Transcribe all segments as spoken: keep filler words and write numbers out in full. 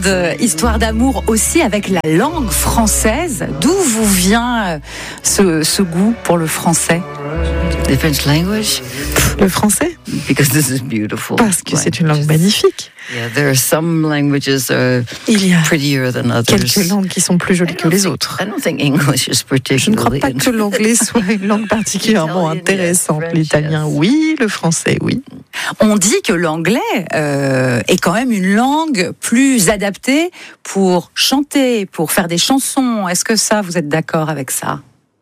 grande histoire d'amour aussi avec la langue française. D'où vous vient ce, ce goût pour le français? The French language? Le français? Because this is beautiful. Parce que c'est une langue magnifique. Yeah, there are some languages are Il y a prettier than others. quelques langues qui sont plus jolies que les autres. I don't think English is particularly. Je ne crois pas que l'anglais soit une langue particulièrement intéressante. L'italien, oui. Le français, oui. On dit que l'anglais euh, est quand même une langue plus adaptée pour chanter, pour faire des chansons. Est-ce que ça, vous êtes d'accord avec ça?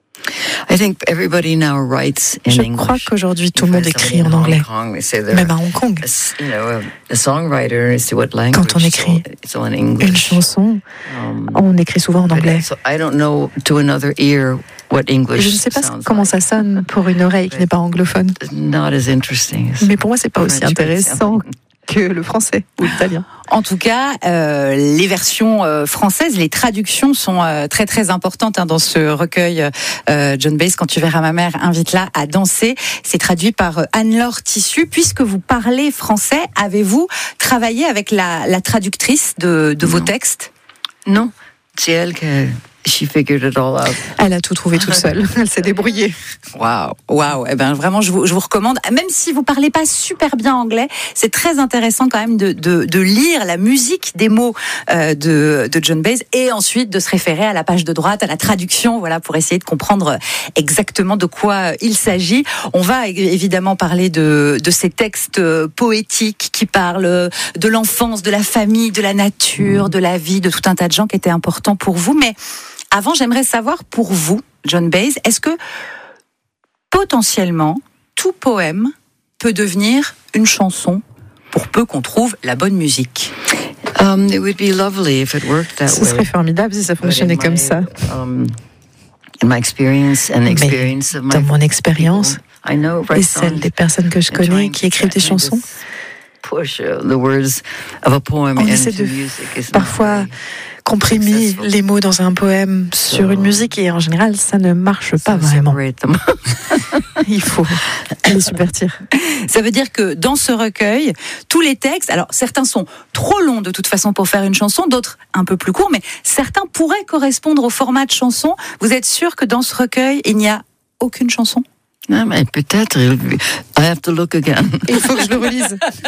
I think everybody now writes in Je English. crois qu'aujourd'hui tout le monde écrit en anglais, même à Hong Kong. You know, a songwriter is what language? Quand on écrit so, so in English. une chanson, on écrit souvent en anglais. So I don't know to another ear what English. Je ne sais pas comment ça sonne pour une oreille qui n'est pas anglophone. Not as interesting. Mais pour moi, c'est pas aussi intéressant que le français ou l'italien. En tout cas, euh, les versions euh, françaises, les traductions sont euh, très très importantes hein, dans ce recueil. Euh, John Baez, quand tu verras ma mère, invite-la à danser. C'est traduit par euh, Anne-Laure Tissu. Puisque vous parlez français, avez-vous travaillé avec la, la traductrice de, de vos textes? Non, c'est elle qui she figured it all out. Elle a tout trouvé toute seule. Elle s'est débrouillée. Waouh, waouh. Eh ben vraiment, je vous, je vous recommande. Même si vous parlez pas super bien anglais, c'est très intéressant quand même de, de, de lire la musique des mots euh, de, de John Baez et ensuite de se référer à la page de droite, à la traduction, voilà, pour essayer de comprendre exactement de quoi il s'agit. On va évidemment parler de, de ces textes poétiques qui parlent de l'enfance, de la famille, de la nature, de la vie, de tout un tas de gens qui étaient importants pour vous. Mais avant, j'aimerais savoir pour vous, John Baez, est-ce que potentiellement tout poème peut devenir une chanson pour peu qu'on trouve la bonne musique? Um, it would be lovely if it worked that Ce way. serait formidable si ça fonctionnait comme ça. Um, in my experience and experience of my dans mon expérience I know, et celle des personnes que je connais qui écrivent des chansons, push uh, the words of a poem on into essaie de music is parfois comprimer les mots dans un poème sur une musique et en général ça ne marche pas vraiment. Il faut les subvertir. Ça veut dire que dans ce recueil, tous les textes, alors certains sont trop longs de toute façon pour faire une chanson, d'autres un peu plus courts, mais certains pourraient correspondre au format de chanson. Vous êtes sûr que dans ce recueil, il n'y a aucune chanson? Non, mais peut-être. I have to look again. Il faut que je le relise.